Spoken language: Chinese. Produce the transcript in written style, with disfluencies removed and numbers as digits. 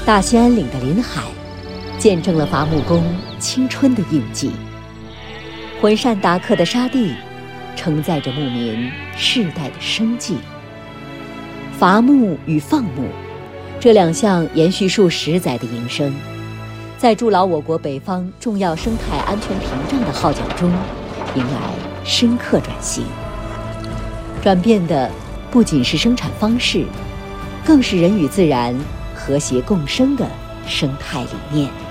大兴安岭的林海，见证了伐木工青春的印记。浑善达克的沙地，承载着牧民世代的生计。伐木与放牧，这两项延续数十载的营生，在筑牢我国北方重要生态安全屏障的号角中，迎来深刻转型。转变的不仅是生产方式，更是人与自然和谐共生的生态理念。